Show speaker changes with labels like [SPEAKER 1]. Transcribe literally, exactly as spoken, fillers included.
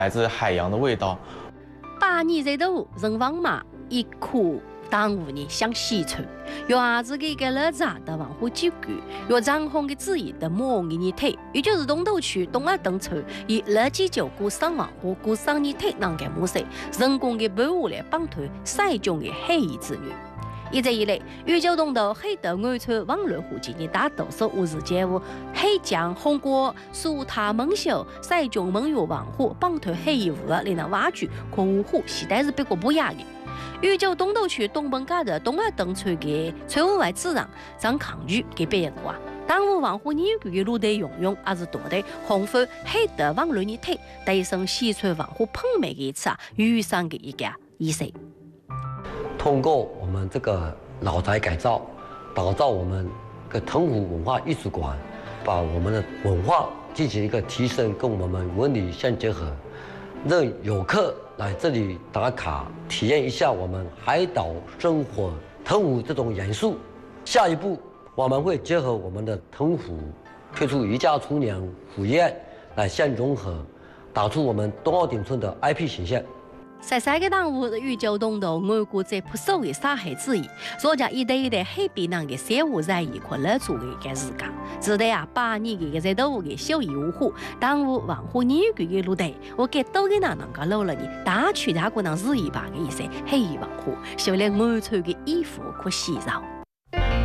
[SPEAKER 1] 来自海洋的味道。
[SPEAKER 2] 八年在头人往马一颗当午呢向西穿，用伢子的个热茶的往下酒馆，用长虹的旨意的摸你的腿，也就是东头区东二等村以热气酒过上往下过上你腿那个模式，人工的保护来绑团晒中的黑衣子女。一直以来，玉州东道黑的安川网络附近的大多数物事业务，黑江红果、苏塔蒙秀、晒中蒙月网户绑团黑衣物的，来那挖掘可五户，现在是别个不亚的。玉州东头区东本街的东二等村的村户外市场，张抗拒给别人话，当我网户年纪的路队用用，还是多的红粉黑的网络的腿，带上西村网户碰面的一次啊，遇上的一个意思。
[SPEAKER 3] 通过我们这个老宅改造，打造我们个藤湖文化艺术馆，把我们的文化进行一个提升，跟我们文旅相结合，让游客来这里打卡，体验一下我们海岛生活藤湖这种元素。下一步我们会结合我们的藤湖，推出渔家厨娘、府宴来相融合，打出我们东澳顶村的 I P 形象。
[SPEAKER 2] 在三个当午，玉州东道外国在不少的沙海之意，所讲一代一代海边人的生活在一块热做的一个时间。自代啊，八年的个在头的小义五户，当午文化年纪的路队，我给多个人能够老了呢，大区大可能日一把的一些黑文化，修炼安川的衣服和洗澡。